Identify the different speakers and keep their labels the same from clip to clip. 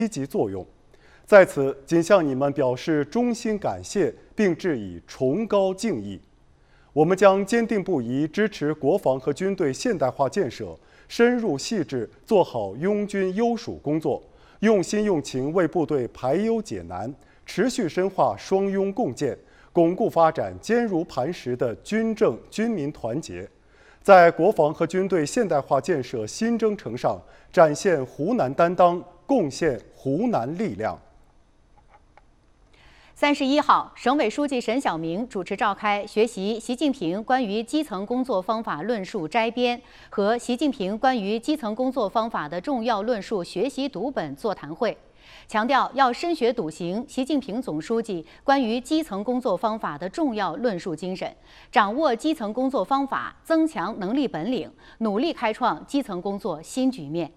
Speaker 1: 积极作用。在此，仅向你们表示衷心感谢，并致以崇高敬意。我们将坚定不移支持国防和军队现代化建设，深入细致做好拥军优属工作，用心用情为部队排忧解难，持续深化双拥共建，巩固发展坚如磐石的军政军民团结，在国防和军队现代化建设新征程上展现湖南担当，贡献湖南力量。
Speaker 2: 31号，省委书记沈晓明主持召开学习习近平关于基层工作方法论述摘编和习近平关于基层工作方法的重要论述学习读本座谈会，强调要深学笃行习近平总书记关于基层工作方法的重要论述精神，掌握基层工作方法，增强能力本领，努力开创基层工作新局面。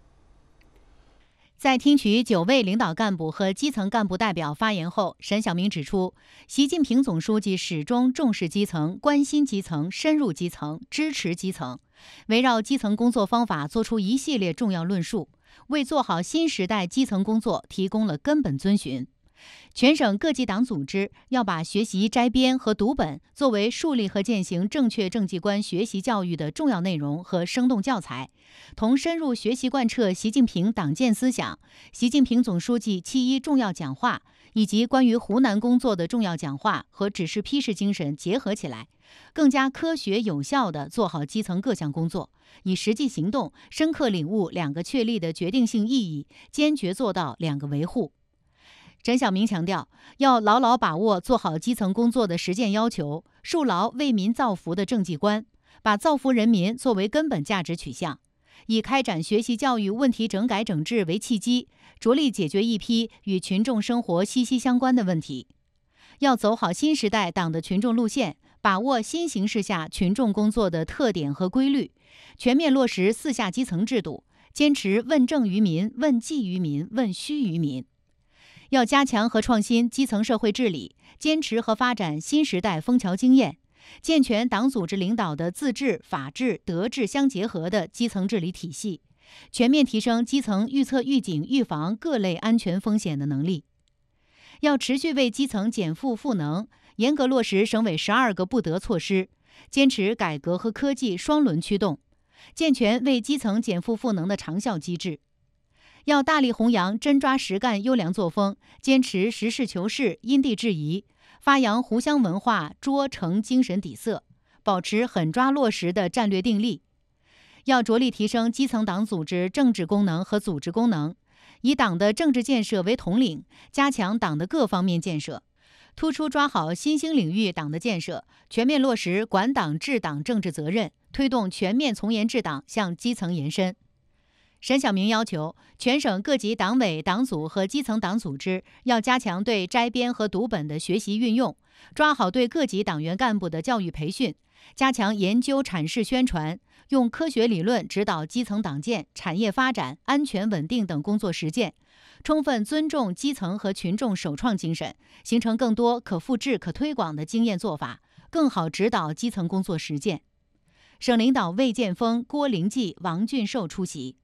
Speaker 2: 在听取9位领导干部和基层干部代表发言后，沈晓明指出，习近平总书记始终重视基层、关心基层、深入基层、支持基层，围绕基层工作方法作出一系列重要论述，为做好新时代基层工作提供了根本遵循。全省各级党组织要把学习摘编和读本作为树立和践行正确政绩观学习教育的重要内容和生动教材，同深入学习贯彻习近平党建思想、习近平总书记7.1重要讲话以及关于湖南工作的重要讲话和指示批示精神结合起来，更加科学有效地做好基层各项工作，以实际行动深刻领悟2个确立的决定性意义，坚决做到2个维护。沈晓明强调，要牢牢把握做好基层工作的实践要求，树牢为民造福的政绩观，把造福人民作为根本价值取向，以开展学习教育问题整改整治为契机，着力解决一批与群众生活息息相关的问题。要走好新时代党的群众路线，把握新形势下群众工作的特点和规律，全面落实4下基层制度，坚持问政于民、问计于民、问需于民。要加强和创新基层社会治理，坚持和发展新时代枫桥经验，健全党组织领导的自治、法治、德治相结合的基层治理体系，全面提升基层预测、预警、预防各类安全风险的能力。要持续为基层减负赋能，严格落实省委12个不得措施，坚持改革和科技双轮驱动，健全为基层减负赋能的长效机制。要大力弘扬真抓实干优良作风，坚持实事求是、因地制宜，发扬湖湘文化拙诚精神底色，保持狠抓落实的战略定力。要着力提升基层党组织政治功能和组织功能，以党的政治建设为统领，加强党的各方面建设，突出抓好新兴领域党的建设，全面落实管党治党政治责任，推动全面从严治党向基层延伸。沈晓明要求全省各级党委党组和基层党组织要加强对摘编和读本的学习运用，抓好对各级党员干部的教育培训，加强研究阐释宣传，用科学理论指导基层党建、产业发展、安全稳定等工作实践，充分尊重基层和群众首创精神，形成更多可复制、可推广的经验做法，更好指导基层工作实践。省领导魏建峰、郭灵济、王俊寿出席。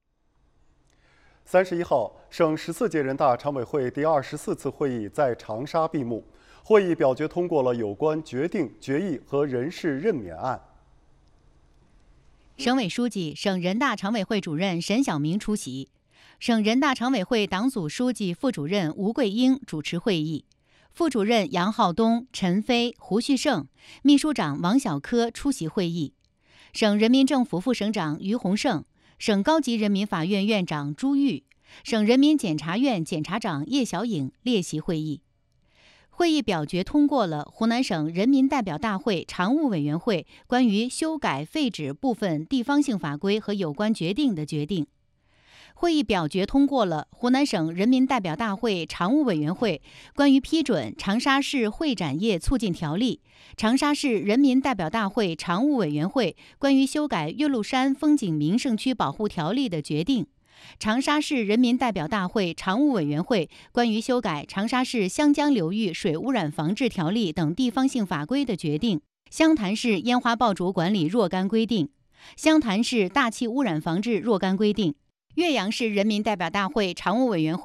Speaker 1: 31号，省14届人大常委会第24次会议在长沙闭幕。会议表决通过了有关决定、决议和人事任免案。
Speaker 2: 省委书记、省人大常委会主任沈晓明出席，省人大常委会党组书记、副主任吴桂英主持会议，副主任杨浩东、陈飞、胡旭胜，秘书长王小科出席会议。省人民政府副省长于洪胜，省高级人民法院院长朱玉，省人民检察院检察长叶小颖列席会议。会议表决通过了湖南省人民代表大会常务委员会关于修改废止部分地方性法规和有关决定的决定。会议表决通过了湖南省人民代表大会常务委员会关于批准长沙市会展业促进条例、长沙市人民代表大会常务委员会关于修改岳麓山风景名胜区保护条例的决定、长沙市人民代表大会常务委员会关于修改长沙市湘江流域水污染防治条例等地方性法规的决定、湘潭市烟花爆竹管理若干规定、湘潭市大气污染防治若干规定、 岳阳市人民代表大会常务委员会